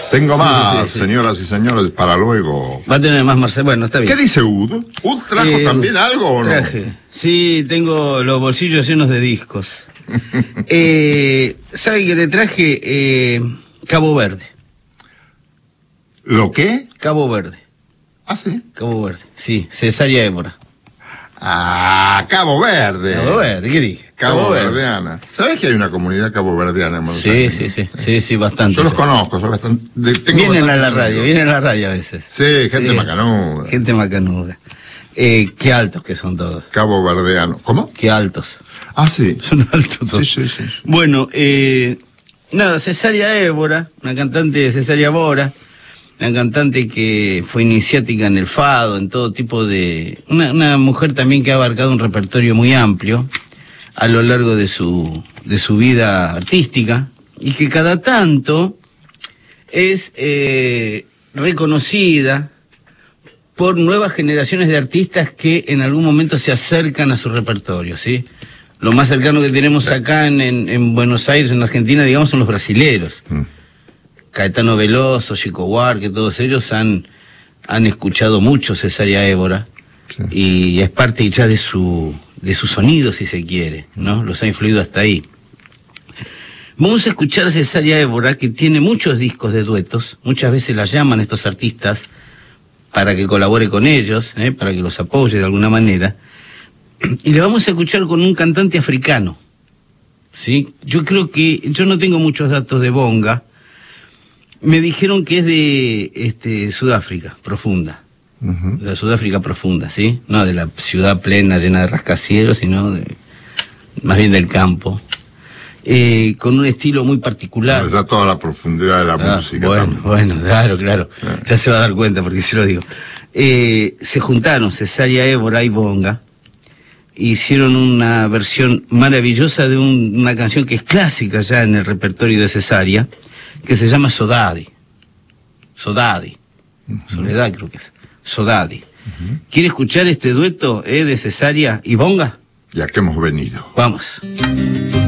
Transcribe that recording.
Tengo más, señoras y señores, para luego. Va a tener más, Marcelo. Bueno, está bien. ¿Qué dice Ud? ¿Ud trajo también algo o no? Traje. Sí, tengo los bolsillos llenos de discos. ¿Sabe que le traje? Cabo Verde. ¿Lo qué? Cabo Verde. Ah, sí. Cabo Verde, sí. Cesárea Évora. Ah, Cabo Verde. Cabo Verde, ¿qué dije? Cabo Verdeana. ¿Sabes que hay una comunidad caboverdiana en Buenos Aires? Sí, bastante. Yo los conozco, son bastante. Vienen a la radio a veces. Sí, gente macanuda. Gente macanuda. Qué altos que son todos. Cabo Verdeano. ¿Cómo? Qué altos. Ah, sí. Son altos todos. Sí. Bueno, nada, Cesárea Évora, una cantante de Cesárea Bora, una cantante que fue iniciática en el fado, en todo tipo de... Una mujer también que ha abarcado un repertorio muy amplio a lo largo de su vida artística, y que cada tanto es reconocida por nuevas generaciones de artistas que en algún momento se acercan a su repertorio, ¿sí? Lo más cercano que tenemos acá en Buenos Aires, en Argentina, digamos, son los brasileros. Caetano Veloso, Chico Buarque, todos ellos han escuchado mucho Cesárea Évora, sí. Y es parte ya de su sonido, si se quiere, ¿no? Los ha influido hasta ahí. Vamos a escuchar a Cesárea Évora, que tiene muchos discos de duetos. Muchas veces la llaman estos artistas para que colabore con ellos, para que los apoye de alguna manera. Y le vamos a escuchar con un cantante africano, ¿sí? Yo creo que... Yo no tengo muchos datos de bonga. Me dijeron que es de Sudáfrica profunda. De la Sudáfrica profunda, ¿sí? No de la ciudad plena, llena de rascacielos, sino más bien del campo. Con un estilo muy particular. Bueno, ya toda la profundidad de la música. Bueno, claro. Ya se va a dar cuenta porque se lo digo. Se juntaron Cesárea Évora y bonga. Hicieron una versión maravillosa de una canción que es clásica ya en el repertorio de Cesárea, que se llama Sodade. Soledad creo que es. Sodade. ¿Quiere escuchar este dueto de Cesárea y bonga? Ya que hemos venido. Vamos.